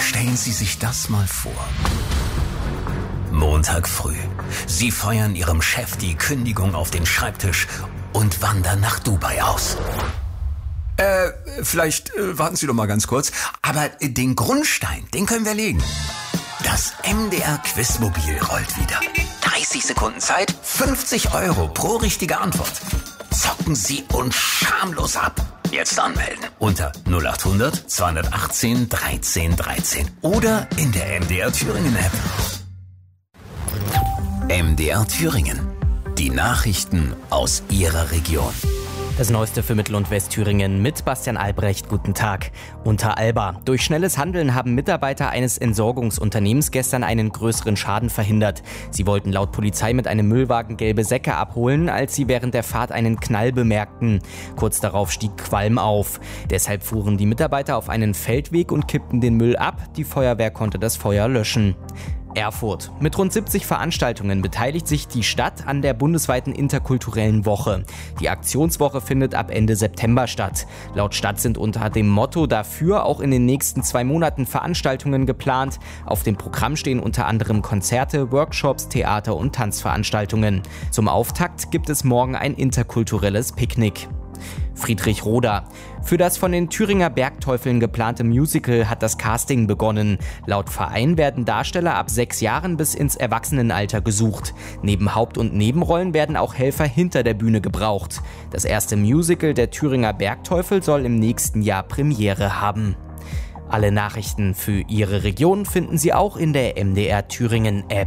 Stellen Sie sich das mal vor. Montag früh. Sie feuern Ihrem Chef die Kündigung auf den Schreibtisch und wandern nach Dubai aus. Vielleicht warten Sie doch mal ganz kurz. Aber den Grundstein, den können wir legen. Das MDR-Quizmobil rollt wieder. 30 Sekunden Zeit, 50 € pro richtige Antwort. Zocken Sie uns schamlos ab. Jetzt anmelden unter 0800 218 13 13 oder in der MDR Thüringen App. MDR Thüringen. Die Nachrichten aus Ihrer Region. Das Neueste für Mittel- und Westthüringen mit Bastian Albrecht. Guten Tag. Unter Alba. Durch schnelles Handeln haben Mitarbeiter eines Entsorgungsunternehmens gestern einen größeren Schaden verhindert. Sie wollten laut Polizei mit einem Müllwagen gelbe Säcke abholen, als sie während der Fahrt einen Knall bemerkten. Kurz darauf stieg Qualm auf. Deshalb fuhren die Mitarbeiter auf einen Feldweg und kippten den Müll ab. Die Feuerwehr konnte das Feuer löschen. Erfurt. Mit rund 70 Veranstaltungen beteiligt sich die Stadt an der bundesweiten interkulturellen Woche. Die Aktionswoche findet ab Ende September statt. Laut Stadt sind unter dem Motto dafür auch in den nächsten 2 Monaten Veranstaltungen geplant. Auf dem Programm stehen unter anderem Konzerte, Workshops, Theater- und Tanzveranstaltungen. Zum Auftakt gibt es morgen ein interkulturelles Picknick. Friedrich Roda. Für das von den Thüringer Bergteufeln geplante Musical hat das Casting begonnen. Laut Verein werden Darsteller ab 6 Jahren bis ins Erwachsenenalter gesucht. Neben Haupt- und Nebenrollen werden auch Helfer hinter der Bühne gebraucht. Das erste Musical der Thüringer Bergteufel soll im nächsten Jahr Premiere haben. Alle Nachrichten für Ihre Region finden Sie auch in der MDR Thüringen App.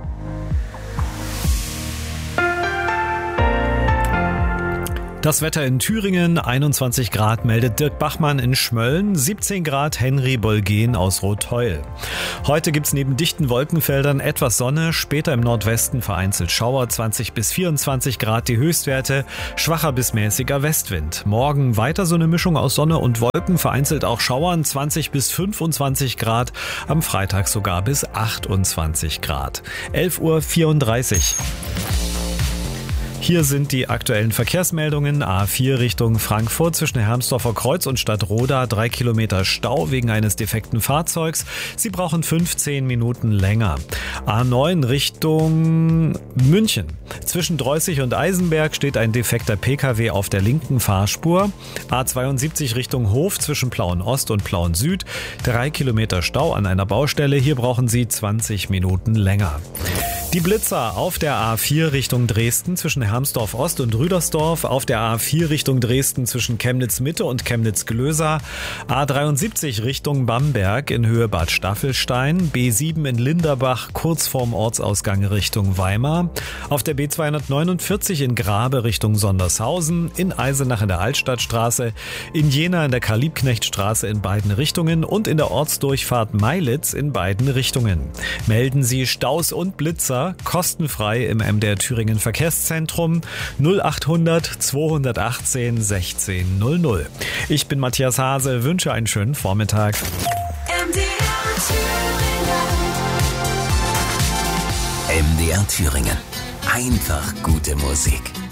Das Wetter in Thüringen, 21 Grad meldet Dirk Bachmann in Schmölln, 17 Grad Henry Bolgen aus Rotheul. Heute gibt's neben dichten Wolkenfeldern etwas Sonne, später im Nordwesten vereinzelt Schauer, 20 bis 24 Grad die Höchstwerte, schwacher bis mäßiger Westwind. Morgen weiter so eine Mischung aus Sonne und Wolken, vereinzelt auch Schauern, 20 bis 25 Grad, am Freitag sogar bis 28 Grad. 11:34 Uhr. Hier sind die aktuellen Verkehrsmeldungen. A4 Richtung Frankfurt zwischen Hermsdorfer Kreuz und Stadtroda 3 Kilometer Stau wegen eines defekten Fahrzeugs. Sie brauchen 15 Minuten länger. A9 Richtung München. Zwischen Dreußig und Eisenberg steht ein defekter Pkw auf der linken Fahrspur. A72 Richtung Hof zwischen Plauen Ost und Plauen Süd. 3 Kilometer Stau an einer Baustelle. Hier brauchen Sie 20 Minuten länger. Die Blitzer auf der A4 Richtung Dresden zwischen Hermsdorf Ost und Rüdersdorf, auf der A4 Richtung Dresden zwischen Chemnitz Mitte und Chemnitz Glöser, A73 Richtung Bamberg in Höhe Bad Staffelstein, B7 in Linderbach kurz vorm Ortsausgang Richtung Weimar, auf der B249 in Grabe Richtung Sondershausen, in Eisenach in der Altstadtstraße, in Jena in der Karl-Liebknecht-Straße in beiden Richtungen und in der Ortsdurchfahrt Meilitz in beiden Richtungen. Melden Sie Staus und Blitzer kostenfrei im MDR Thüringen Verkehrszentrum 0800 218 1600. Ich bin Matthias Hase, wünsche einen schönen Vormittag. MDR Thüringen. Einfach gute Musik.